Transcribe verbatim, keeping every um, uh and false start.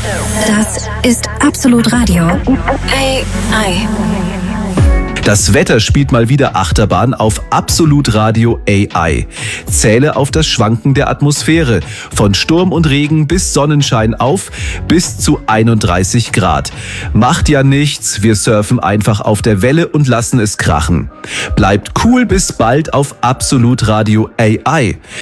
Das ist Absolut Radio. A I. Das Wetter spielt mal wieder Achterbahn auf Absolut Radio A I. Zähle auf das Schwanken der Atmosphäre. Von Sturm und Regen bis Sonnenschein auf bis zu einunddreißig Grad. Macht ja nichts, wir surfen einfach auf der Welle und lassen es krachen. Bleibt cool, bis bald auf Absolut Radio A I.